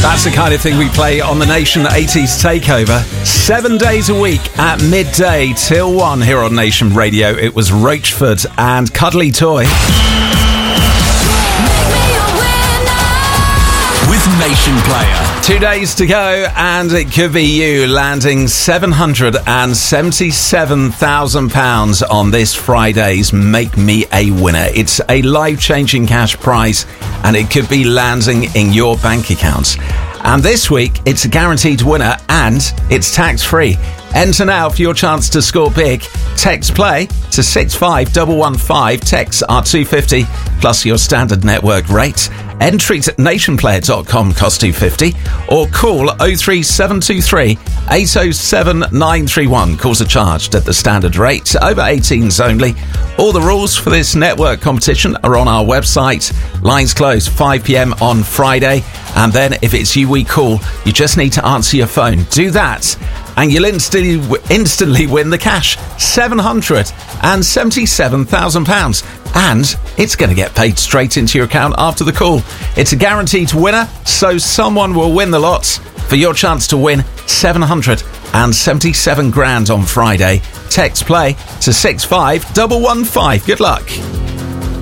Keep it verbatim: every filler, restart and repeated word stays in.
That's the kind of thing we play on the Nation eighties Takeover. Seven days a week at midday till one here on Nation Radio. It was Roachford and Cuddly Toy. With Nation Player. Two days to go, and it could be you landing seven hundred seventy-seven thousand pounds on this Friday's Make Me a Winner. It's a life-changing cash prize, and it could be landing in your bank accounts. And this week, it's a guaranteed winner, and it's tax-free. Enter now for your chance to score big. Text play to six five one one five. Texts are two pounds fifty plus your standard network rate. Entries at nationplayer dot com cost two pounds fifty, or call oh three seven two three eight oh seven nine three one. Calls are charged at the standard rate. Over eighteens only. All the rules for this network competition are on our website. Lines close five p.m. on Friday. And then if it's you we call, you just need to answer your phone. Do that, and you'll instantly, instantly win the cash. seven hundred seventy-seven thousand pounds. And it's going to get paid straight into your account after the call. It's a guaranteed winner, so someone will win the lot. For your chance to win seven hundred seventy-seven grand on Friday, text play to six five one one five. Good luck.